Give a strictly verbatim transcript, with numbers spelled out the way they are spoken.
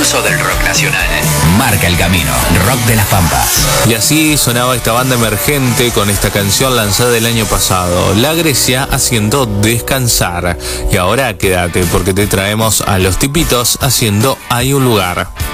pulso del rock nacional. Marca el camino, Rock de las Pampas. Y así sonaba esta banda emergente con esta canción lanzada el año pasado, La Grecia haciendo Descansar. Y ahora quédate porque te traemos a Los Tipitos haciendo Hay un lugar.